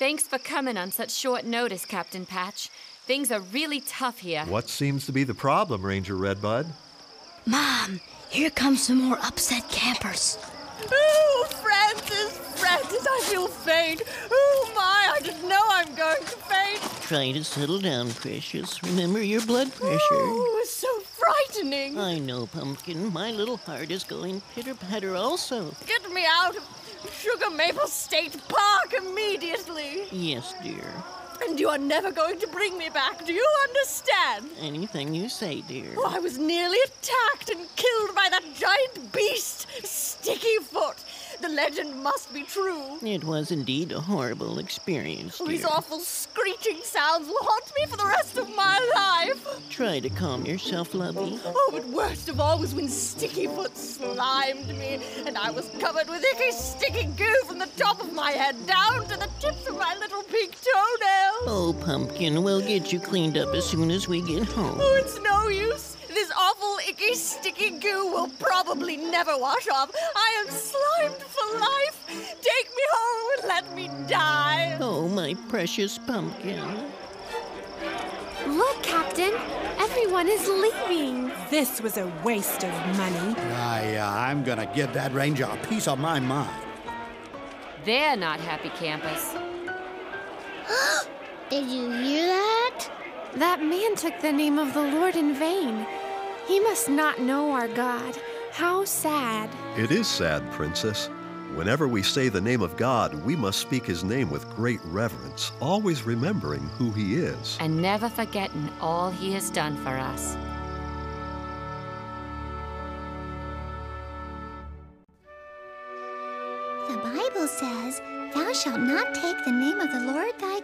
Thanks for coming on such short notice, Captain Patch. Things are really tough here. What seems to be the problem, Ranger Redbud? Mom, here come some more upset campers. Oh, Francis, I feel faint. Oh, my, I just know I'm going to faint. Try to settle down, Precious. Remember your blood pressure. Oh, it's so frightening. I know, Pumpkin. My little heart is going pitter-patter also. Get me out of Sugar Maple State Park immediately. Yes, dear. And you are never going to bring me back, do you understand? Anything you say, dear. Oh, I was nearly attacked and killed by that giant beast, Sticky Foot. The legend must be true. It was indeed a horrible experience, dear. These awful screeching sounds will haunt me for the rest of my life. Try to calm yourself, lovey. Oh, but worst of all was when Sticky Foot slimed me, and I was covered with icky, sticky goo from the top of my head down to the tips of my little pink toenails. Oh, Pumpkin, we'll get you cleaned up as soon as we get home. Oh, it's no use. This awful, icky, sticky goo will probably never wash off. I am slimed for life. Take me home and let me die. Oh, my precious Pumpkin. Look, Captain. Everyone is leaving. This was a waste of money. I'm gonna give that ranger a piece of my mind. They're not happy campers. Did you hear that? That man took the name of the Lord in vain. He must not know our God. How sad. It is sad, Princess. Whenever we say the name of God, we must speak his name with great reverence, always remembering who he is. And never forgetting all he has done for us. The Bible says, "Thou shalt not take the name of the Lord thy